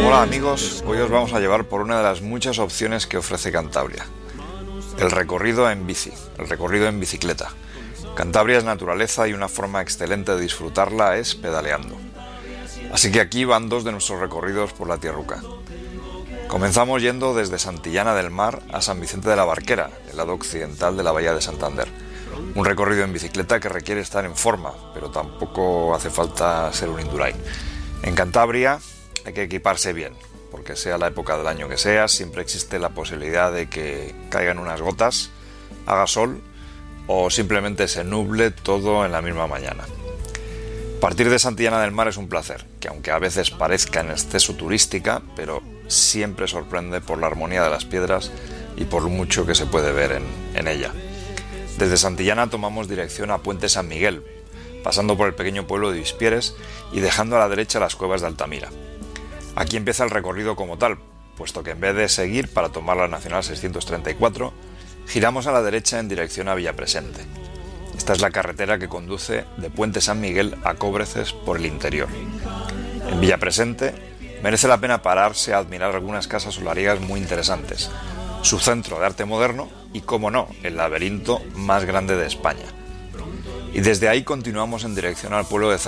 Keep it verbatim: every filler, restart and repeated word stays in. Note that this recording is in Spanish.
Hola amigos, hoy os vamos a llevar por una de las muchas opciones que ofrece Cantabria. El recorrido en bici, el recorrido en bicicleta. Cantabria es naturaleza y una forma excelente de disfrutarla es pedaleando. Así que aquí van dos de nuestros recorridos por la tierruca. Comenzamos yendo desde Santillana del Mar a San Vicente de la Barquera, el lado occidental de la bahía de Santander. Un recorrido en bicicleta que requiere estar en forma, pero tampoco hace falta ser un Indurain. En Cantabria hay que equiparse bien, porque sea la época del año que sea, siempre existe la posibilidad de que caigan unas gotas, haga sol o simplemente se nuble todo en la misma mañana. Partir de Santillana del Mar es un placer, que aunque a veces parezca en exceso turística, pero siempre sorprende por la armonía de las piedras y por lo mucho que se puede ver en, en ella. Desde Santillana tomamos dirección a Puente San Miguel, pasando por el pequeño pueblo de Vispieres y dejando a la derecha las cuevas de Altamira. Aquí empieza el recorrido como tal, puesto que en vez de seguir para tomar la Nacional seiscientos treinta y cuatro, giramos a la derecha en dirección a Villapresente. Esta es la carretera que conduce de Puente San Miguel a Cobreces por el interior. En Villapresente merece la pena pararse a admirar algunas casas solariegas muy interesantes, su centro de arte moderno y, como no, el laberinto más grande de España. Y desde ahí continuamos en dirección al pueblo de